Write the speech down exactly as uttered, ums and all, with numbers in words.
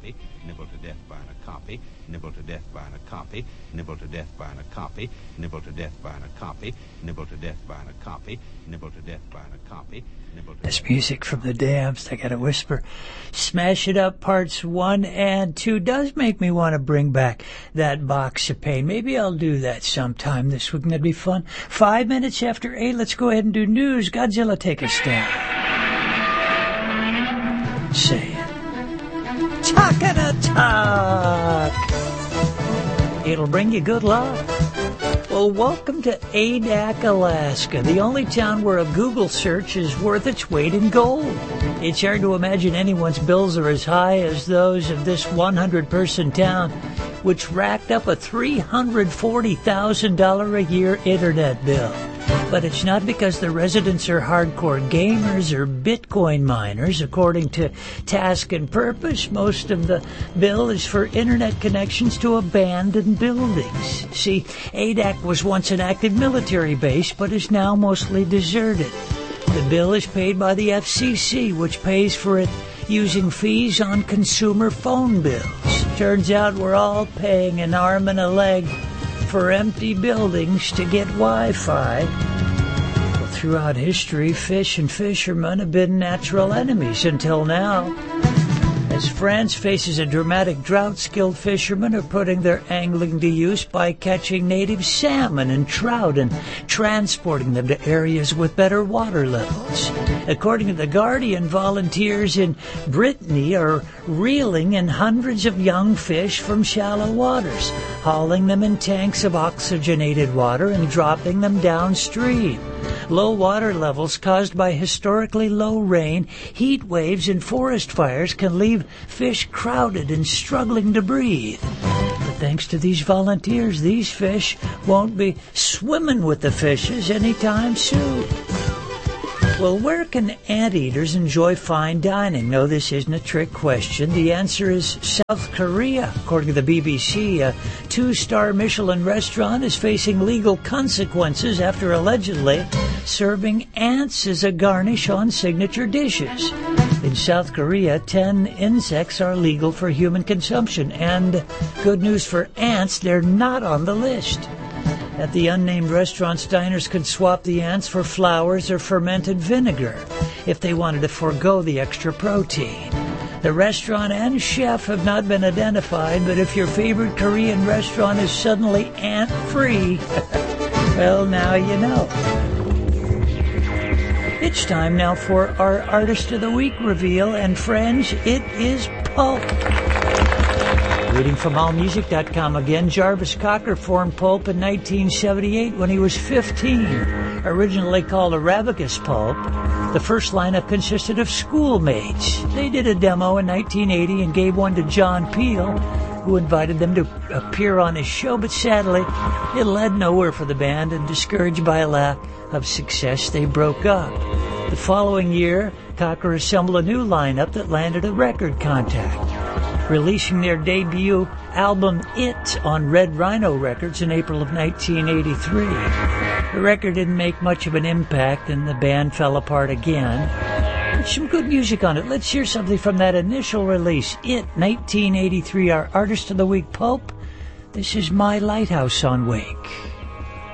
copy, nibbled to death buying a copy, nibbled to death buying a copy, nibbled to death buying a copy, nibbled to death buying a copy, nibbled to death buying a copy, nibbled to death buying a copy. That's music from the Damned. I gotta whisper. Smash It Up parts one and two does make me want to bring back that box of pain. Maybe I'll do that sometime this week. That'd be fun. Five minutes after eight, let's go ahead and do news. Godzilla, take us down. Say it. Talking to talk. It'll bring you good luck. Well, welcome to Adak, Alaska, the only town where a Google search is worth its weight in gold. It's hard to imagine anyone's bills are as high as those of this one hundred person town, which racked up a three hundred forty thousand dollars a year internet bill. But it's not because the residents are hardcore gamers or Bitcoin miners. According to Task and Purpose, most of the bill is for internet connections to abandoned buildings. See, Adak was once an active military base, but is now mostly deserted. The bill is paid by the F C C, which pays for it using fees on consumer phone bills. Turns out we're all paying an arm and a leg for empty buildings to get Wi-Fi. Well, throughout history, fish and fishermen have been natural enemies until now. As France faces a dramatic drought, skilled fishermen are putting their angling to use by catching native salmon and trout and transporting them to areas with better water levels. According to The Guardian, volunteers in Brittany are reeling in hundreds of young fish from shallow waters, hauling them in tanks of oxygenated water and dropping them downstream. Low water levels caused by historically low rain, heat waves, and forest fires can leave fish crowded and struggling to breathe. But thanks to these volunteers, these fish won't be swimming with the fishes anytime soon. Well, where can anteaters enjoy fine dining? No, this isn't a trick question. The answer is South Korea. According to the B B C, a two-star Michelin restaurant is facing legal consequences after allegedly serving ants as a garnish on signature dishes. In South Korea, ten insects are legal for human consumption. And good news for ants, they're not on the list. At the unnamed restaurants, diners could swap the ants for flowers or fermented vinegar if they wanted to forego the extra protein. The restaurant and chef have not been identified, but if your favorite Korean restaurant is suddenly ant-free, well, now you know. It's time now for our Artist of the Week reveal, and friends, it is Pulp. Reading from all music dot com again, Jarvis Cocker formed Pulp in nineteen seventy-eight when he was fifteen. Originally called Arabicus Pulp, the first lineup consisted of schoolmates. They did a demo in nineteen eighty and gave one to John Peel, who invited them to appear on his show, but sadly, it led nowhere for the band, and discouraged by a lack of success, they broke up. The following year, Cocker assembled a new lineup that landed a record contract, releasing their debut album It on Red Rhino Records in April of nineteen eighty-three. The record didn't make much of an impact and the band fell apart again. There's some good music on it. Let's hear something from that initial release, It, nineteen eighty-three, our Artist of the Week, Pulp. This is My Lighthouse on Wake.